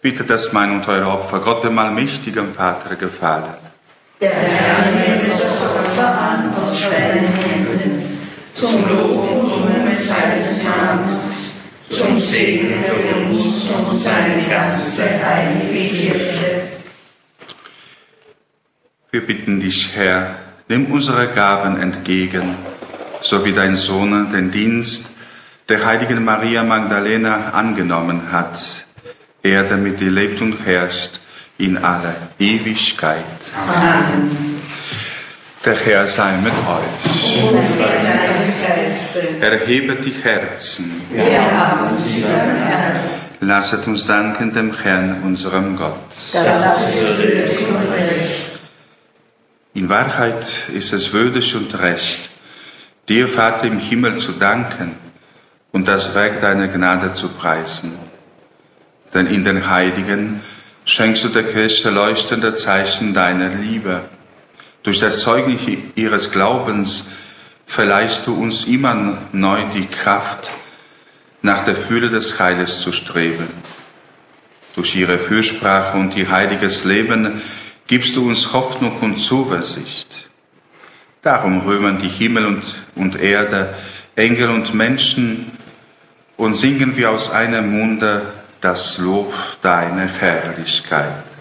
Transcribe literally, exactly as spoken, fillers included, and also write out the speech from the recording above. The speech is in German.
Bitte, dass mein und euer Opfer Gott, dem allmächtigen Vater, gefallen. Der Herr nimmt das Opfer an aus seinen Händen, zum Lob und Ruhm seines Namens, zum Segen für uns und seine ganze heilige Kirche. Wir bitten dich, Herr, nimm unsere Gaben entgegen, so wie dein Sohn den Dienst der heiligen Maria Magdalena angenommen hat, er, damit die lebt und herrscht in alle Ewigkeit. Amen. Der Herr sei mit euch. Und mit deinem Geiste. Erhebet die Herzen. Wir haben sie beim Herrn. Lasset uns danken dem Herrn, unserem Gott. Das ist würdig und recht. In Wahrheit ist es würdig und recht, dir, Vater im Himmel, zu danken und das Werk deiner Gnade zu preisen. Denn in den Heiligen schenkst du der Kirche leuchtende Zeichen deiner Liebe. Durch das Zeugnis ihres Glaubens verleihst du uns immer neu die Kraft, nach der Fülle des Heiles zu streben. Durch ihre Fürsprache und ihr heiliges Leben gibst du uns Hoffnung und Zuversicht. Darum rühmen die Himmel und, und Erde, Engel und Menschen, und singen wir aus einem Munde das Lob deiner Herrlichkeit.